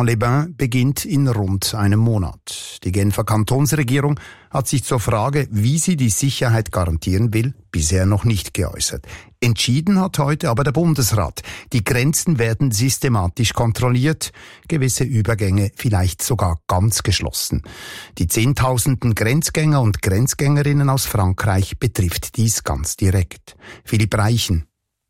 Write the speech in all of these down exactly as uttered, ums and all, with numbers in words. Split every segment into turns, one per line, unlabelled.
Evian-les-Bains beginnt in rund einem Monat. Die Genfer Kantonsregierung hat sich zur Frage, wie sie die Sicherheit garantieren will, bisher noch nicht geäußert. Entschieden hat heute aber der Bundesrat. Die Grenzen werden systematisch kontrolliert, gewisse Übergänge vielleicht sogar ganz geschlossen. Die Zehntausenden Grenzgänger und Grenzgängerinnen aus Frankreich betrifft dies ganz direkt. Philipp Reichen.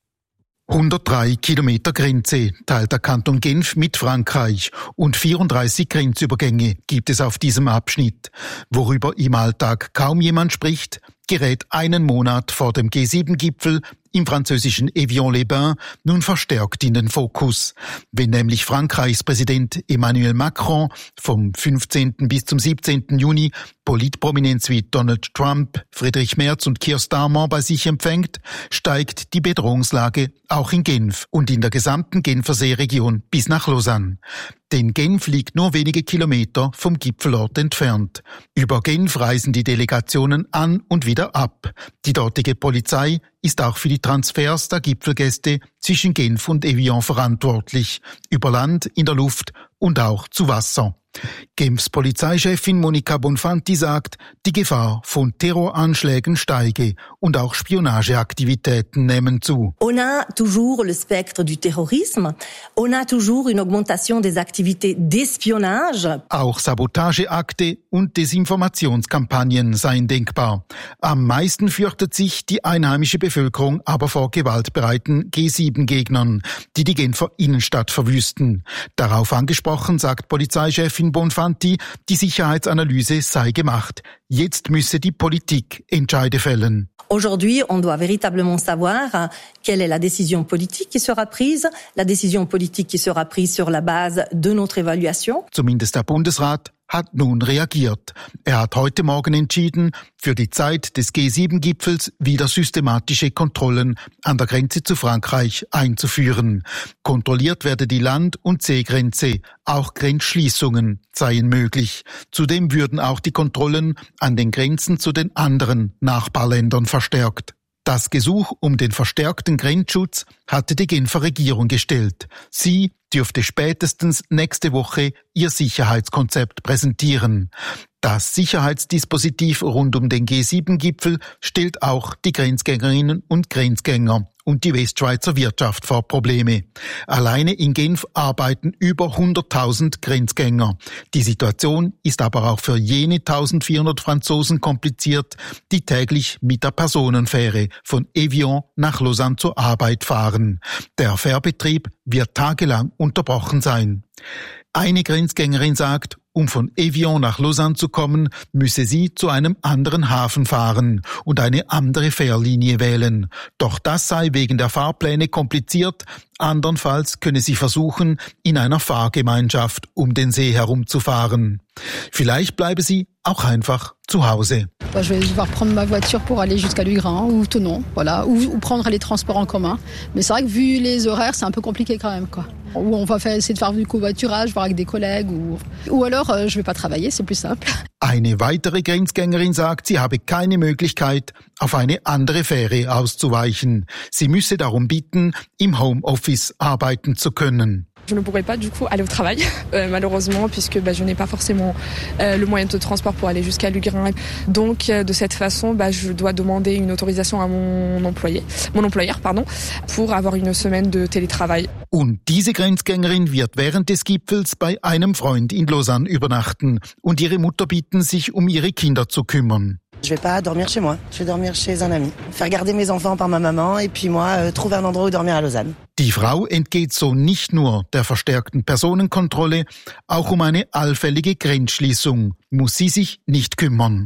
hundertdrei Kilometer Grenze teilt der Kanton Genf mit Frankreich und vierunddreißig Grenzübergänge gibt es auf diesem Abschnitt. Worüber im Alltag kaum jemand spricht, gerät einen Monat vor dem G sieben Gipfel im französischen Evian-les-Bains nun verstärkt in den Fokus. Wenn nämlich Frankreichs Präsident Emmanuel Macron vom fünfzehnten bis zum siebzehnten Juni Politprominenz wie Donald Trump, Friedrich Merz und Keir Starmer bei sich empfängt, steigt die Bedrohungslage auch in Genf und in der gesamten Genfer Seeregion bis nach Lausanne. Denn Genf liegt nur wenige Kilometer vom Gipfelort entfernt. Über Genf reisen die Delegationen an und wieder ab. Die dortige Polizei ist auch für die Transfers der Gipfelgäste zwischen Genf und Evian verantwortlich, über Land, in der Luft und auch zu Wasser. Genfs Polizeichefin Monica Bonfanti sagt, die Gefahr von Terroranschlägen steige und auch Spionageaktivitäten nehmen zu.
On a toujours le spectre du terrorisme, on a toujours une augmentation des activités d'espionnage.
Auch Sabotageakte und Desinformationskampagnen seien denkbar. Am meisten fürchtet sich die einheimische Bevölkerung aber vor gewaltbereiten G sieben Gegnern, die die Genfer Innenstadt verwüsten. Darauf angesprochen sagt Polizeichefin Bonfanti, die Sicherheitsanalyse sei gemacht. Jetzt müsse die Politik Entscheide fällen.
Aujourd'hui, on doit véritablement savoir quelle est la décision politique qui sera prise, la décision politique qui sera prise sur la base de notre évaluation.
Zumindest der Bundesrat hat nun reagiert. Er hat heute Morgen entschieden, für die Zeit des G sieben Gipfels wieder systematische Kontrollen an der Grenze zu Frankreich einzuführen. Kontrolliert werde die Land- und Seegrenze, auch Grenzschließungen seien möglich. Zudem würden auch die Kontrollen an den Grenzen zu den anderen Nachbarländern verstärkt. Das Gesuch um den verstärkten Grenzschutz hatte die Genfer Regierung gestellt. Sie dürfte spätestens nächste Woche ihr Sicherheitskonzept präsentieren. Das Sicherheitsdispositiv rund um den G sieben Gipfel stellt auch die Grenzgängerinnen und Grenzgänger und die Westschweizer Wirtschaft vor Probleme. Alleine in Genf arbeiten über hunderttausend Grenzgänger. Die Situation ist aber auch für jene eintausendvierhundert Franzosen kompliziert, die täglich mit der Personenfähre von Evian nach Lausanne zur Arbeit fahren. Der Fährbetrieb wird tagelang unterbrochen sein. Eine Grenzgängerin sagt, um von Evian nach Lausanne zu kommen, müsse sie zu einem anderen Hafen fahren und eine andere Fährlinie wählen. Doch das sei wegen der Fahrpläne kompliziert. Andernfalls könne sie versuchen, in einer Fahrgemeinschaft um den See herumzufahren. Vielleicht bleibe sie auch einfach zu Hause.
Je vais devoir prendre ma voiture pour aller jusqu'à Lugrin ou Thonon, voilà, ou, ou prendre les transports en commun. Mais c'est vrai que vu les horaires, c'est un peu compliqué quand même, quoi. Ou on va faire, essayer de faire du covoiturage, voir avec des collègues, ou, ou alors euh, je vais pas travailler, c'est plus simple.
Eine weitere Grenzgängerin sagt, sie habe keine Möglichkeit, auf eine andere Fähre auszuweichen. Sie müsse darum bitten, im Homeoffice arbeiten zu können.
Je ne pourrais pas du coup aller au travail, euh, malheureusement, puisque bah, je n'ai pas forcément euh, le moyen de transport pour aller jusqu'à Lugrin. Donc euh, de cette façon, bah, je dois demander une autorisation à mon employé, mon employeur, pardon, pour avoir une semaine de télétravail.
Und diese Grenzgängerin wird während des Gipfels bei einem Freund in Lausanne übernachten und ihre Mutter bitten, sich um ihre Kinder zu kümmern.
Je vais pas dormir chez moi, je vais dormir chez un ami. Faire garder mes enfants par ma maman et puis moi euh, trouver un endroit où dormir à Lausanne.
Die Frau entgeht so nicht nur der verstärkten Personenkontrolle, auch um eine allfällige Grenzschließung muss sie sich nicht kümmern.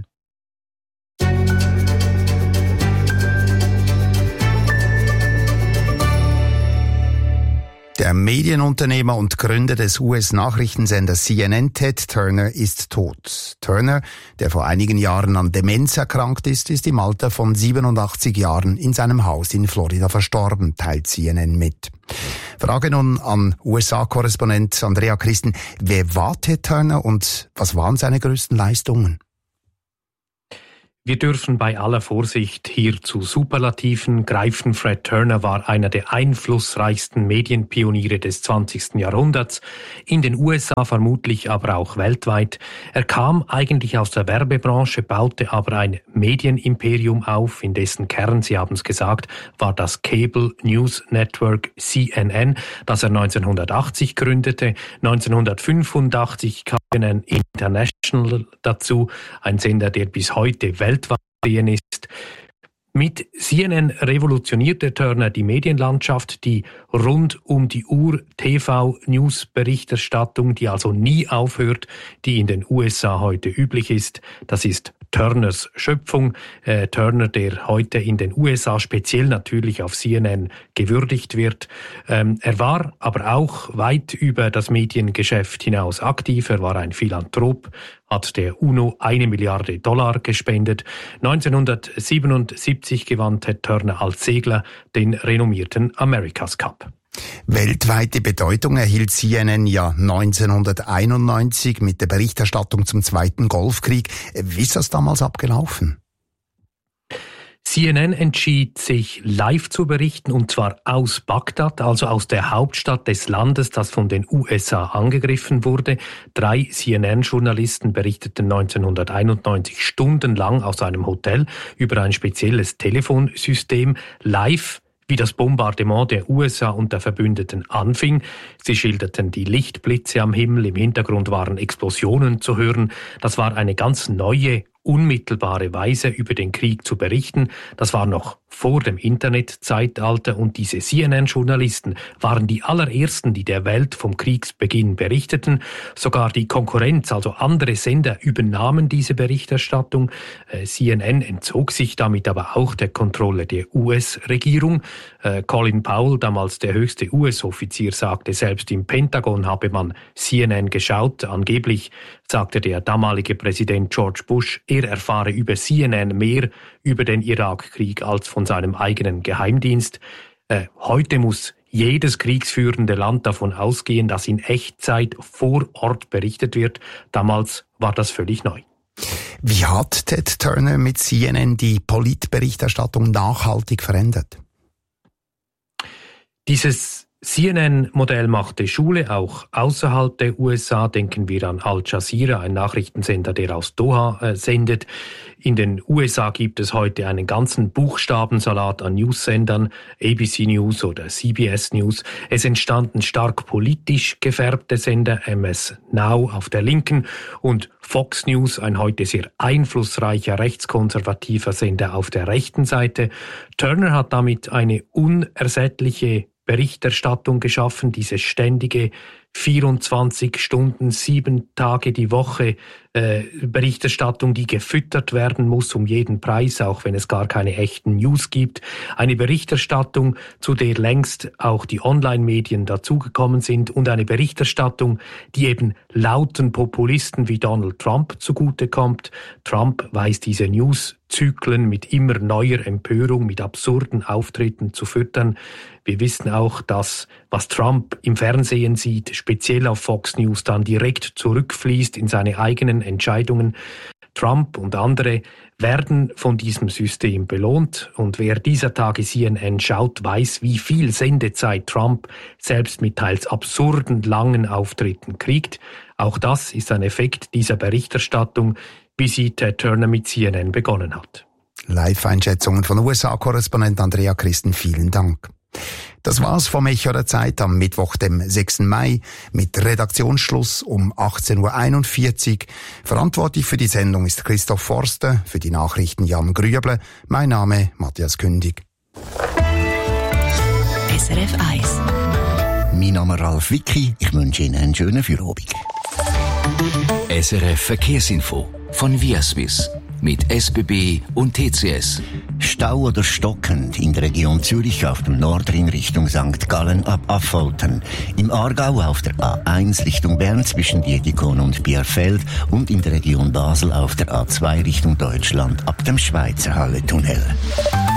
Der Medienunternehmer und Gründer des U S-Nachrichtensenders C N N, Ted Turner, ist tot. Turner, der vor einigen Jahren an Demenz erkrankt ist, ist im Alter von siebenundachtzig Jahren in seinem Haus in Florida verstorben, teilt C N N mit. Frage nun an U S A-Korrespondent Andrea Christen. Wer war Ted Turner und was waren seine größten Leistungen?
Wir dürfen bei aller Vorsicht hier zu Superlativen greifen. Fred Turner war einer der einflussreichsten Medienpioniere des zwanzigsten Jahrhunderts, in den U S A vermutlich, aber auch weltweit. Er kam eigentlich aus der Werbebranche, baute aber ein Medienimperium auf, in dessen Kern, Sie haben es gesagt, war das Cable News Network C N N, das er neunzehnhundertachtzig gründete. neunzehnhundertfünfundachtzig kam C N N International dazu, ein Sender, der bis heute weltweit ist. Mit C N N revolutionierte Turner die Medienlandschaft, die rund um die Uhr T V-News-Berichterstattung, die also nie aufhört, die in den U S A heute üblich ist. Das ist Turners Schöpfung. Äh, Turner, der heute in den U S A speziell natürlich auf C N N gewürdigt wird. Ähm, er war aber auch weit über das Mediengeschäft hinaus aktiv. Er war ein Philanthrop, hat der UNO eine Milliarde Dollar gespendet. neunzehnhundertsiebenundsiebzig gewann Ted Turner als Segler den renommierten America's Cup.
Weltweite Bedeutung erhielt C N N ja neunzehnhunderteinundneunzig mit der Berichterstattung zum Zweiten Golfkrieg. Wie ist das damals abgelaufen?
C N N entschied sich, live zu berichten, und zwar aus Bagdad, also aus der Hauptstadt des Landes, das von den U S A angegriffen wurde. Drei C N N-Journalisten berichteten neunzehnhunderteinundneunzig stundenlang aus einem Hotel über ein spezielles Telefonsystem live, wie das Bombardement der U S A und der Verbündeten anfing. Sie schilderten die Lichtblitze am Himmel, im Hintergrund waren Explosionen zu hören. Das war eine ganz neue, unmittelbare Weise, über den Krieg zu berichten. Das war noch vor dem Internetzeitalter, und diese C N N-Journalisten waren die allerersten, die der Welt vom Kriegsbeginn berichteten. Sogar die Konkurrenz, also andere Sender, übernahmen diese Berichterstattung. C N N entzog sich damit aber auch der Kontrolle der U S-Regierung. Colin Powell, damals der höchste U S-Offizier, sagte, selbst im Pentagon habe man C N N geschaut. Angeblich sagte der damalige Präsident George Bush, er erfahre über C N N mehr über den Irakkrieg als von seinem eigenen Geheimdienst. Äh, heute muss jedes kriegsführende Land davon ausgehen, dass in Echtzeit vor Ort berichtet wird. Damals war das völlig neu.
Wie hat Ted Turner mit C N N die Politberichterstattung nachhaltig verändert?
Dieses C N N-Modell machte Schule, auch außerhalb der U S A. Denken wir an Al Jazeera, ein Nachrichtensender, der aus Doha äh, sendet. In den U S A gibt es heute einen ganzen Buchstabensalat an News-Sendern, A B C News oder C B S News. Es entstanden stark politisch gefärbte Sender, M S Now auf der linken und Fox News, ein heute sehr einflussreicher rechtskonservativer Sender auf der rechten Seite. Turner hat damit eine unersättliche Berichterstattung geschaffen, diese ständige vierundzwanzig Stunden, sieben Tage die Woche äh, Berichterstattung, die gefüttert werden muss um jeden Preis, auch wenn es gar keine echten News gibt. Eine Berichterstattung, zu der längst auch die Online-Medien dazugekommen sind, und eine Berichterstattung, die eben lauten Populisten wie Donald Trump zugutekommt. Trump weiß diese News-Zyklen mit immer neuer Empörung, mit absurden Auftritten zu füttern. Wir wissen auch, dass was Trump im Fernsehen sieht, speziell auf Fox News, dann direkt zurückfließt in seine eigenen Entscheidungen. Trump und andere werden von diesem System belohnt, und wer dieser Tage C N N schaut, weiß, wie viel Sendezeit Trump selbst mit teils absurden langen Auftritten kriegt. Auch das ist ein Effekt dieser Berichterstattung, wie sie Ted Turner mit C N N begonnen hat.
Live-Einschätzungen von U S A-Korrespondent Andrea Christen, vielen Dank. Das war's vom Echo der Zeit am Mittwoch, dem sechsten Mai, mit Redaktionsschluss um achtzehn Uhr einundvierzig. Verantwortlich für die Sendung ist Christoph Forster, für die Nachrichten Jan Grüble. Mein Name Matthias Kündig.
S R F eins.
Mein Name Ralf Wicki. Ich wünsche Ihnen einen schönen Feierabend.
S R F Verkehrsinfo von Viaswiss mit S B B und T C S.
Stau oder stockend in der Region Zürich auf dem Nordring Richtung Sankt Gallen ab Affoltern. Im Aargau auf der A eins Richtung Bern zwischen Dietlikon und Bierfeld und in der Region Basel auf der A zwei Richtung Deutschland ab dem Schweizerhalle-Tunnel.